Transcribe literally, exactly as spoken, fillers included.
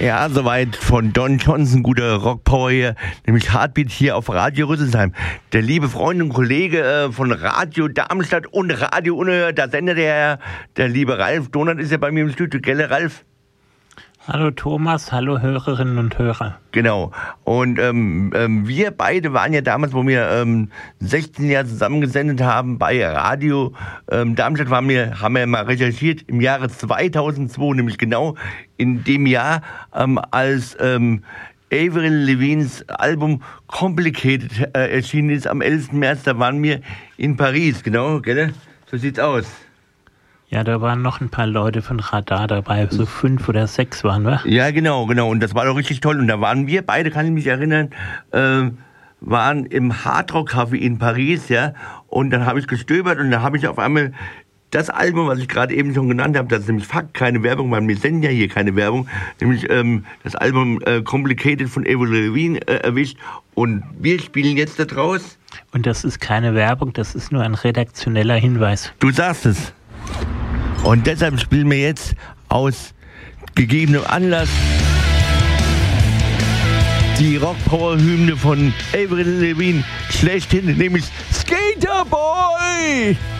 Ja, soweit von Don Johnson, guter Rockpower hier, nämlich Heartbeat hier auf Radio Rüsselsheim. Der liebe Freund und Kollege äh, von Radio Darmstadt und Radio Unerhört, da sendet der, der liebe Ralf Donat ist ja bei mir im Studio, gell, Ralf? Hallo Thomas, hallo Hörerinnen und Hörer. Genau. Und ähm, ähm, wir beide waren ja damals, wo wir ähm, sechzehn Jahre zusammengesendet haben bei Radio ähm, Darmstadt, waren wir, haben wir mal recherchiert, im Jahre zweitausendzwei, nämlich genau in dem Jahr, ähm, als ähm, Avril Lavignes Album Complicated äh, erschienen ist, am elften März, da waren wir in Paris, genau, gell? So sieht's aus. Ja, da waren noch ein paar Leute von Radar dabei, so fünf oder sechs waren wir. Ja, genau, genau. Und das war doch richtig toll. Und da waren wir beide, kann ich mich erinnern, äh, waren im Hardrock Café in Paris, ja. Und dann habe ich gestöbert und da habe ich auf einmal das Album, was ich gerade eben schon genannt habe, das ist nämlich Fakt, keine Werbung, weil wir senden ja hier keine Werbung, nämlich ähm, das Album äh, Complicated von Avril Lavigne äh, erwischt. Und wir spielen jetzt da draus. Und das ist keine Werbung, das ist nur ein redaktioneller Hinweis. Du sagst es. Und deshalb spielen wir jetzt aus gegebenem Anlass die Rockpower-Hymne von Avril Lavigne schlechthin, nämlich Skater Boy!